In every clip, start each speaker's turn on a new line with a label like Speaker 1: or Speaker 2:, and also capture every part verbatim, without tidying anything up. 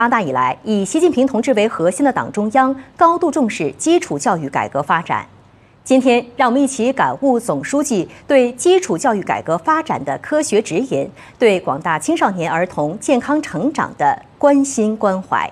Speaker 1: 八大以来，以习近平同志为核心的党中央高度重视基础教育改革发展。今天，让我们一起感悟总书记对基础教育改革发展的科学指引，对广大青少年儿童健康成长的关心关怀。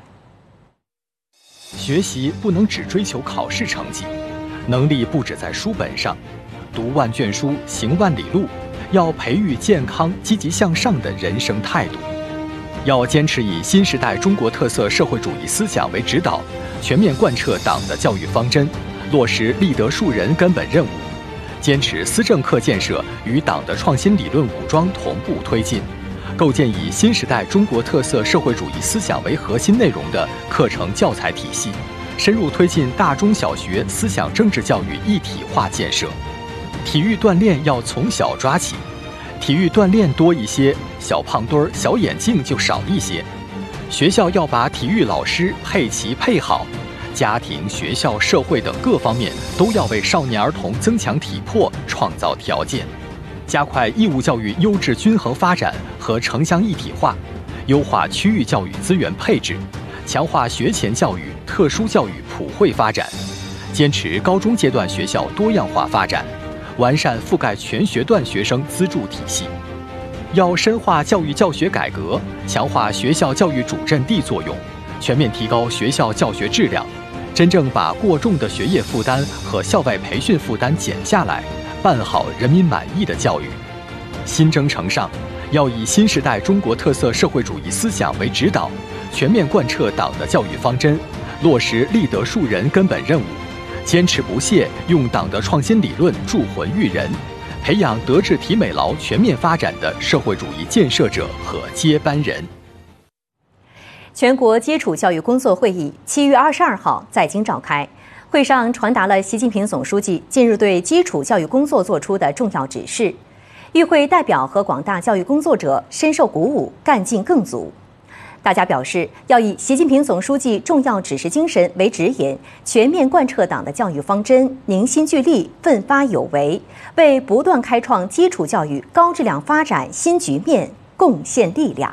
Speaker 2: 学习不能只追求考试成绩，能力不只在书本上，读万卷书，行万里路，要培育健康、积极向上的人生态度。要坚持以新时代中国特色社会主义思想为指导，全面贯彻党的教育方针，落实立德树人根本任务，坚持思政课建设与党的创新理论武装同步推进，构建以新时代中国特色社会主义思想为核心内容的课程教材体系，深入推进大中小学思想政治教育一体化建设。体育锻炼要从小抓起，体育锻炼多一些，小胖墩儿、小眼镜就少一些。学校要把体育老师配齐配好，家庭、学校、社会等各方面都要为少年儿童增强体魄创造条件，加快义务教育优质均衡发展和城乡一体化，优化区域教育资源配置，强化学前教育、特殊教育普惠发展，坚持高中阶段学校多样化发展，完善覆盖全学段学生资助体系。要深化教育教学改革，强化学校教育主阵地作用，全面提高学校教学质量，真正把过重的学业负担和校外培训负担减下来，办好人民满意的教育。新征程上，要以新时代中国特色社会主义思想为指导，全面贯彻党的教育方针，落实立德树人根本任务，坚持不懈用党的创新理论铸魂育人，培养德智体美劳全面发展的社会主义建设者和接班人。
Speaker 1: 全国基础教育工作会议七月二十二号在京召开，会上传达了习近平总书记近日对基础教育工作作出的重要指示。与会代表和广大教育工作者深受鼓舞，干劲更足。大家表示，要以习近平总书记重要指示精神为指引，全面贯彻党的教育方针，凝心聚力，奋发有为，为不断开创基础教育高质量发展新局面贡献力量。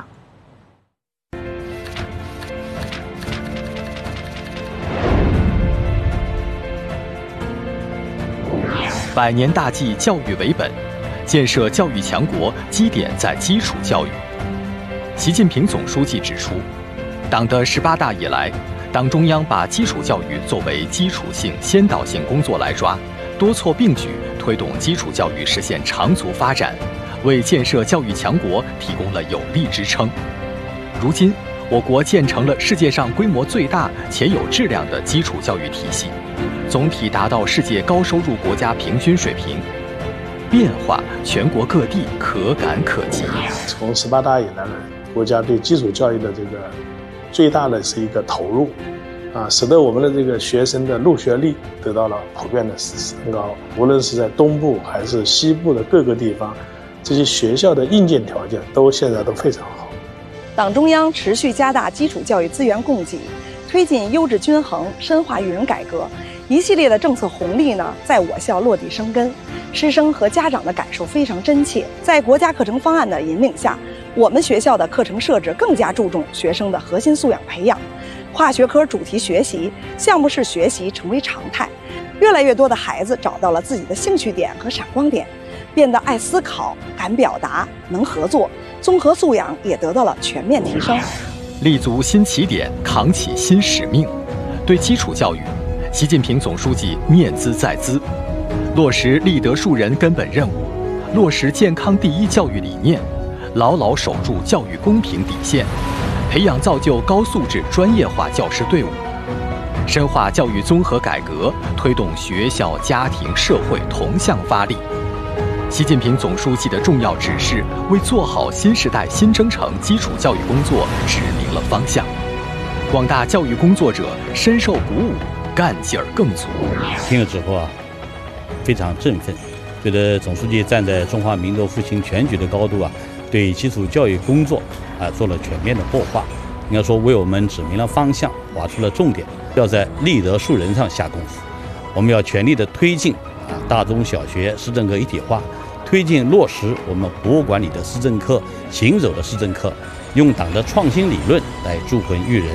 Speaker 2: 百年大计，教育为本，建设教育强国基点在基础教育。习近平总书记指出，党的十八大以来，党中央把基础教育作为基础性、先导性工作来抓，多措并举推动基础教育实现长足发展，为建设教育强国提供了有力支撑。如今，我国建成了世界上规模最大且有质量的基础教育体系，总体达到世界高收入国家平均水平，变化全国各地可感可及。
Speaker 3: 从十八大以来呢，国家对基础教育的这个最大的是一个投入，啊，使得我们的这个学生的入学率得到了普遍的升高。无论是在东部还是西部的各个地方，这些学校的硬件条件都现在都非常好。
Speaker 4: 党中央持续加大基础教育资源供给，推进优质均衡、深化育人改革，一系列的政策红利呢，在我校落地生根，师生和家长的感受非常真切。在国家课程方案的引领下，我们学校的课程设置更加注重学生的核心素养培养，跨学科主题学习、项目式学习成为常态。越来越多的孩子找到了自己的兴趣点和闪光点，变得爱思考、敢表达、能合作，综合素养也得到了全面提升。
Speaker 2: 立足新起点，扛起新使命。对基础教育，习近平总书记念兹在兹，落实立德树人根本任务，落实健康第一教育理念，牢牢守住教育公平底线，培养造就高素质专业化教师队伍，深化教育综合改革，推动学校、家庭、社会同向发力。习近平总书记的重要指示，为做好新时代新征程基础教育工作指明了方向。广大教育工作者深受鼓舞，干劲儿更足。
Speaker 5: 听了之后啊，非常振奋，觉得总书记站在中华民族复兴全局的高度啊，对基础教育工作啊做了全面的擘画，应该说为我们指明了方向，划出了重点，要在立德树人上下功夫。我们要全力的推进啊大中小学市政课一体化，推进落实我们博物馆里的市政课、行走的市政课，用党的创新理论来铸魂育人。